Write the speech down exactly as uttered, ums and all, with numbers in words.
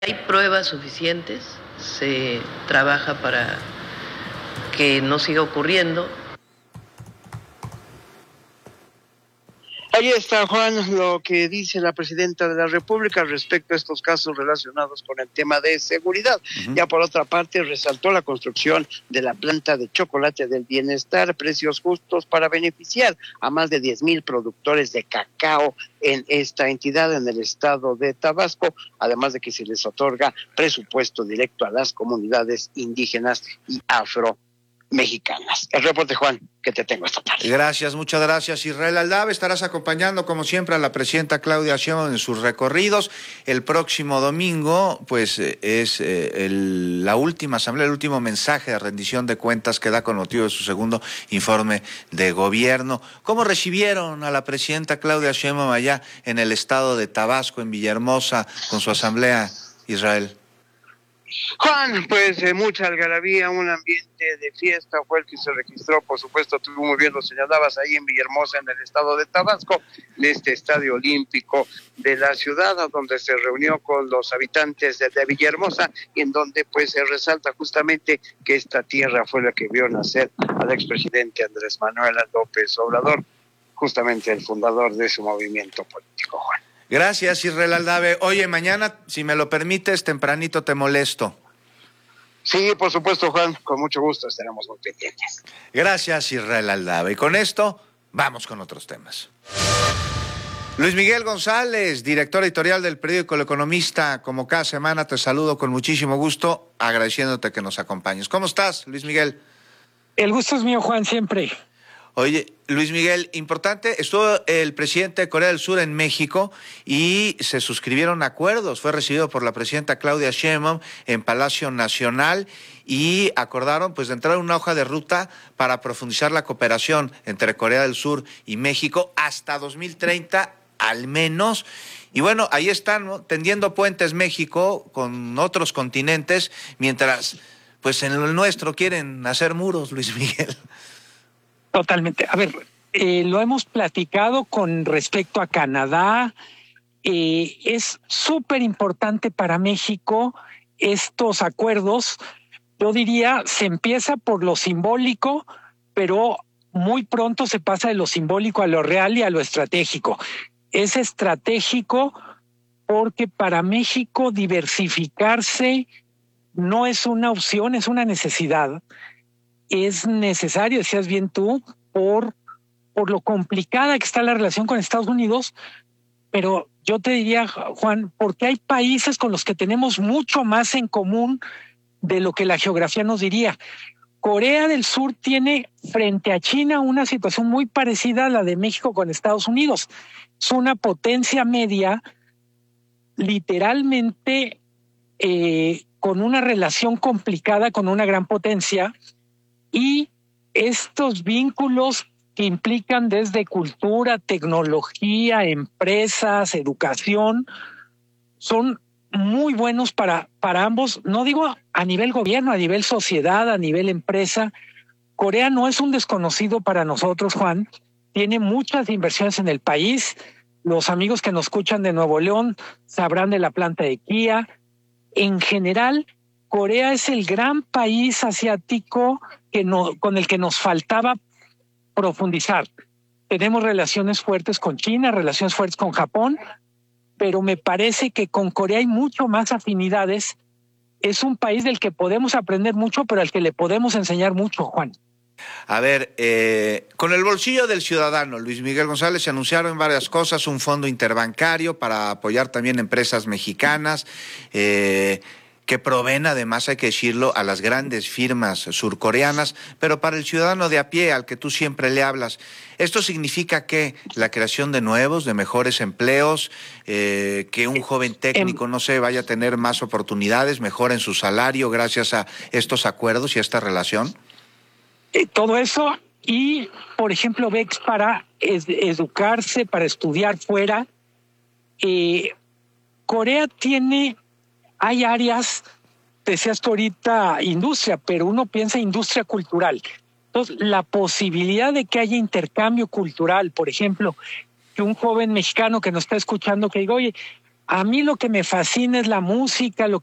Hay pruebas suficientes, se trabaja para que no siga ocurriendo. Ahí está, Juan, lo que dice la presidenta de la República respecto a estos casos relacionados con el tema de seguridad. Uh-huh. Ya por otra parte, resaltó la construcción de la planta de chocolate del bienestar, precios justos para beneficiar a más de diez mil productores de cacao en esta entidad, en el estado de Tabasco, además de que se les otorga presupuesto directo a las comunidades indígenas y afro mexicanas. El reporte, Juan, que te tengo esta tarde. Gracias, muchas gracias, Israel Aldave. Estarás acompañando, como siempre, a la presidenta Claudia Sheinbaum en sus recorridos. El próximo domingo, pues, es eh, el, la última asamblea, el último mensaje de rendición de cuentas que da con motivo de su segundo informe de gobierno. ¿Cómo recibieron a la presidenta Claudia Sheinbaum allá en el estado de Tabasco, en Villahermosa, con su asamblea, Israel? Juan, pues eh, mucha algarabía, un ambiente de fiesta fue el que se registró, por supuesto, tú muy bien lo señalabas, ahí en Villahermosa, en el estado de Tabasco, en este estadio olímpico de la ciudad, donde se reunió con los habitantes de, de Villahermosa, y en donde pues se resalta justamente que esta tierra fue la que vio nacer al expresidente Andrés Manuel López Obrador, justamente el fundador de su movimiento político, Juan. Gracias, Israel Aldave. Oye, mañana, si me lo permites, tempranito te molesto. Sí, por supuesto, Juan, con mucho gusto estaremos muy pendientes. Gracias, Israel Aldave. Y con esto, vamos con otros temas. Luis Miguel González, director editorial del periódico El Economista, como cada semana te saludo con muchísimo gusto, agradeciéndote que nos acompañes. ¿Cómo estás, Luis Miguel? El gusto es mío, Juan, siempre. Oye, Luis Miguel, importante, estuvo el presidente de Corea del Sur en México y se suscribieron acuerdos. Fue recibido por la presidenta Claudia Sheinbaum en Palacio Nacional y acordaron pues de entrar una hoja de ruta para profundizar la cooperación entre Corea del Sur y México hasta dos mil treinta al menos. Y bueno, ahí están, ¿no?, tendiendo puentes México con otros continentes, mientras pues en el nuestro quieren hacer muros, Luis Miguel. Totalmente. A ver, eh, lo hemos platicado con respecto a Canadá. Eh, es súper importante para México estos acuerdos. Yo diría, se empieza por lo simbólico, pero muy pronto se pasa de lo simbólico a lo real y a lo estratégico. Es estratégico porque para México diversificarse no es una opción, es una necesidad. Es necesario, decías bien tú, por, por lo complicada que está la relación con Estados Unidos, pero yo te diría, Juan, porque hay países con los que tenemos mucho más en común de lo que la geografía nos diría. Corea del Sur tiene frente a China una situación muy parecida a la de México con Estados Unidos. Es una potencia media, literalmente eh, con una relación complicada con una gran potencia. Y estos vínculos que implican desde cultura, tecnología, empresas, educación, son muy buenos para, para ambos. No digo a nivel gobierno, a nivel sociedad, a nivel empresa. Corea no es un desconocido para nosotros, Juan. Tiene muchas inversiones en el país. Los amigos que nos escuchan de Nuevo León sabrán de la planta de Kia. En general, Corea es el gran país asiático que no, con el que nos faltaba profundizar. Tenemos relaciones fuertes con China, relaciones fuertes con Japón, pero me parece que con Corea hay mucho más afinidades. Es un país del que podemos aprender mucho, pero al que le podemos enseñar mucho, Juan. A ver, eh, con el bolsillo del ciudadano, Luis Miguel González, se anunciaron varias cosas, un fondo interbancario para apoyar también empresas mexicanas, eh, que proveen, además, hay que decirlo, a las grandes firmas surcoreanas, pero para el ciudadano de a pie, al que tú siempre le hablas, ¿esto significa que la creación de nuevos, de mejores empleos, eh, que un joven técnico, no sé, vaya a tener más oportunidades, mejoren su salario gracias a estos acuerdos y a esta relación? Eh, todo eso y, por ejemplo, becas para ed- educarse, para estudiar fuera. Eh, Corea tiene... Hay áreas, decías tú ahorita, industria, pero uno piensa industria cultural. Entonces, la posibilidad de que haya intercambio cultural, por ejemplo, que un joven mexicano que nos está escuchando que diga, oye, A mí lo que me fascina es la música, lo